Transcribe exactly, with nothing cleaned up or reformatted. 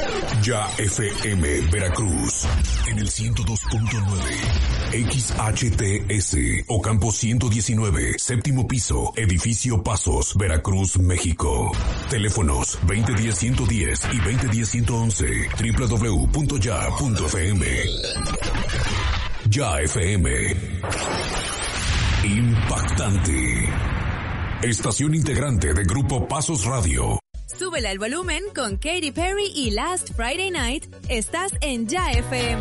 Ya F M Veracruz en el ciento dos punto nueve, X H T S Ocampo ciento diecinueve, séptimo piso, edificio Pasos, Veracruz, México. Teléfonos veinte diez ciento diez y veinte diez ciento once, doble u doble u doble u punto ya punto f m. Ya F M. Impactante. Estación integrante de Grupo Pasos Radio. Súbele al volumen con Katy Perry y Last Friday Night. Estás en Ya F M.